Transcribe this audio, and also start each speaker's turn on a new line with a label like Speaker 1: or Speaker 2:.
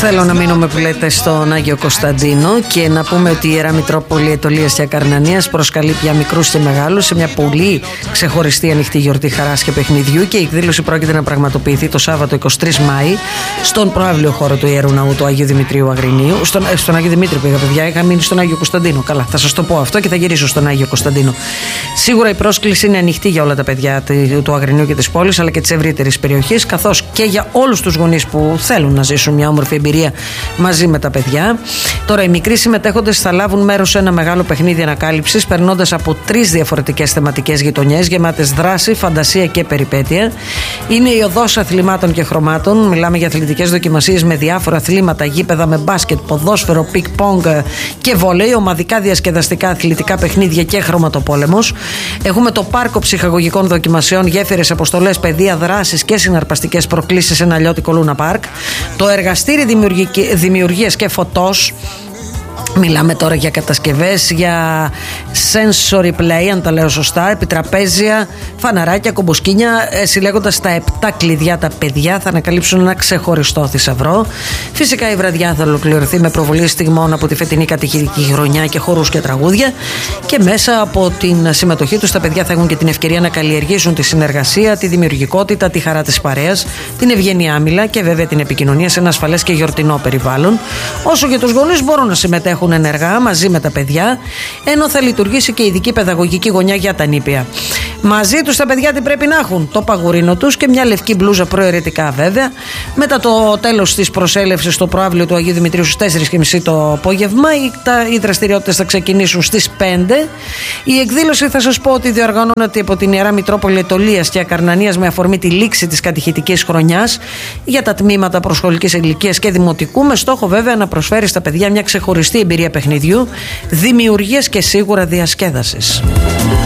Speaker 1: Θέλω να μείνουμε που λέτε στον Άγιο Κωνσταντίνο και να πούμε ότι η Ιερά Μητρόπολη Αιτωλίας και Ακαρνανίας προσκαλεί πια μικρούς και μεγάλους σε μια πολύ ξεχωριστή ανοιχτή γιορτή χαράς και παιχνιδιού, και η εκδήλωση πρόκειται να πραγματοποιηθεί το Σάββατο 23 Μάη στον προαύλιο χώρο του Ιερού Ναού του Αγίου Δημητρίου Αγρινίου. Στον Άγιο Δημήτρη πήγα, παιδιά, είχα μείνει στον Άγιο Κωνσταντίνο. Καλά, θα σας το πω αυτό και θα γυρίσω στον Άγιο Κωνσταντίνο. Σίγουρα η πρόσκληση είναι ανοιχτή για όλα τα παιδιά του Αγρινίου και της πόλης, αλλά και της ευρύτερης περιοχής, καθώς και για όλους τους γονείς που θέλουν να ζήσουν μια όμορφη εμπειρία μαζί με τα παιδιά. Τώρα, οι μικροί συμμετέχοντες θα λάβουν μέρος σε ένα μεγάλο παιχνίδι ανακάλυψης, περνώντας από 3 διαφορετικές θεματικές γειτονιές γεμάτες δράση, φαντασία και περιπέτεια. Είναι η οδός αθλημάτων και χρωμάτων. Μιλάμε για αθλητικές δοκιμασίες με διάφορα αθλήματα, γήπεδα με μπάσκετ, ποδόσφαιρο, πικ-πονγκ και βόλεϊ, ομαδικά διασκεδαστικά αθλητικά παιχνίδια και χρωματοπόλεμος. Έχουμε το πάρκο ψυχαγωγικών δοκιμασιών, γέφυρες, αποστολές, παιδεία, δράσεις και συναρπαστικές προκλήσεις σε ένα αλλιώτικο Λούνα Πάρκ. Το εργαστήρι δημιουργίας και φωτός. Μιλάμε τώρα για κατασκευές, για sensory play, αν τα λέω σωστά, επιτραπέζια, φαναράκια, κομποσκίνια. Συλλέγοντας τα 7 κλειδιά, τα παιδιά θα ανακαλύψουν ένα ξεχωριστό θησαυρό. Φυσικά η βραδιά θα ολοκληρωθεί με προβολή στιγμών από τη φετινή κατηχητική χρονιά και χορούς και τραγούδια. Και μέσα από την συμμετοχή τους, τα παιδιά θα έχουν και την ευκαιρία να καλλιεργήσουν τη συνεργασία, τη δημιουργικότητα, τη χαρά της παρέας, την ευγενή άμυλα και βέβαια την επικοινωνία σε ένα ασφαλές και γιορτινό περιβάλλον. Όσο για τους γονείς, μπορούν να συμμετέχουν ενεργά μαζί με τα παιδιά, ενώ θα λειτουργήσει και ειδική παιδαγωγική γωνιά για τα νήπια. Μαζί τους τα παιδιά τι πρέπει να έχουν? Το παγουρίνο τους και μια λευκή μπλούζα προαιρετικά, βέβαια. Μετά το τέλος της προσέλευσης στο προαύλιο του Αγίου Δημητρίου στις 4:30 το απόγευμα, οι δραστηριότητες θα ξεκινήσουν στις 5. Η εκδήλωση, θα σας πω ότι διοργανώνεται από την Ιερά Μητρόπολη Αιτωλίας και Ακαρνανίας με αφορμή τη λήξη της κατηχητικής χρονιάς για τα τμήματα προσχολικής ηλικίας και δημοτικού, με στόχο βέβαια να προσφέρει στα παιδιά μια ξεχωριστή εμπειρία παιχνιδιού, δημιουργίας και σίγουρα διασκέδασης.